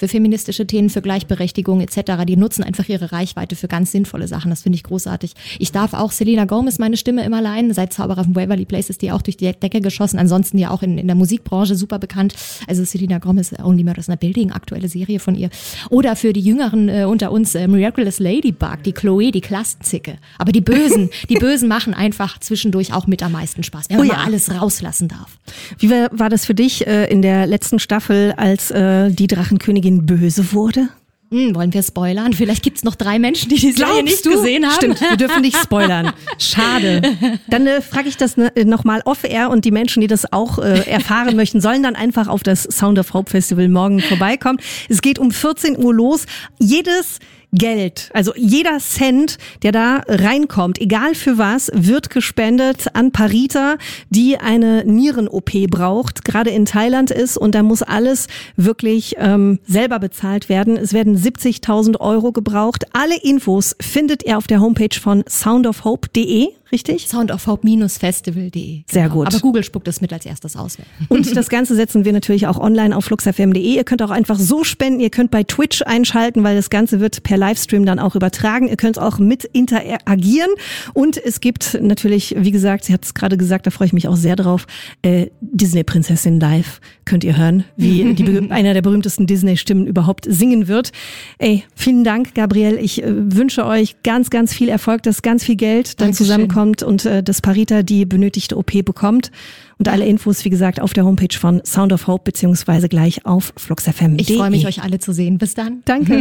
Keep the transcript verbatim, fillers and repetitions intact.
für feministische Themen, für Gleichberechtigung et cetera. Die nutzen einfach ihre Reichweite für ganz sinnvolle Sachen. Das finde ich großartig. Ich darf auch Selena Gomez meine Stimme immer leihen. Seit Zauberer von Waverly Place ist die auch durch die Decke geschossen. Ansonsten ja auch in, in der Musikbranche super bekannt. Also Selena Gomez, Only Murders in the Building, aktuelle Serie von ihr. Oder für die Jüngeren äh, unter uns, äh, Miraculous Ladybug, die Chloe, die Klassenzicke. Aber die Bösen, die Bösen machen einfach zwischendurch auch mit am meisten Spaß, wenn man oh ja. mal alles rauslassen darf. Wie war, war das für dich äh, in der letzten Staffel, als äh, die Drachenkönigin böse wurde? Hm, wollen wir spoilern? Vielleicht gibt's noch drei Menschen, die die Serie nicht du? gesehen haben. Stimmt, wir dürfen nicht spoilern. Schade. Dann äh, frage ich das ne, nochmal off-air und die Menschen, die das auch äh, erfahren möchten, sollen dann einfach auf das Sound of Hope Festival morgen vorbeikommen. Es geht um vierzehn Uhr los. Jedes Geld, also jeder Cent, der da reinkommt, egal für was, wird gespendet an Parita, die eine Nieren-O P braucht, gerade in Thailand ist und da muss alles wirklich ähm, selber bezahlt werden. Es werden siebzigtausend Euro gebraucht. Alle Infos findet ihr auf der Homepage von sound of hope punkt de. Richtig? sound of hope Bindestrich festival punkt de. Genau. Sehr gut. Aber Google spuckt das mit als erstes aus. Und das Ganze setzen wir natürlich auch online auf flux f m punkt de. Ihr könnt auch einfach so spenden. Ihr könnt bei Twitch einschalten, weil das Ganze wird per Livestream dann auch übertragen. Ihr könnt auch mit interagieren. Und es gibt natürlich, wie gesagt, sie hat es gerade gesagt, da freue ich mich auch sehr drauf, äh, Disney-Prinzessin live könnt ihr hören, wie die, einer der berühmtesten Disney-Stimmen überhaupt singen wird. Ey, vielen Dank, Gabrielle. Ich äh, wünsche euch ganz, ganz viel Erfolg, dass ganz viel Geld dann Dankeschön. zusammenkommt und äh, dass Parita die benötigte O P bekommt. Und alle Infos, wie gesagt, auf der Homepage von Sound of Hope beziehungsweise gleich auf flux f m punkt de. Ich freue mich, euch alle zu sehen. Bis dann. Danke.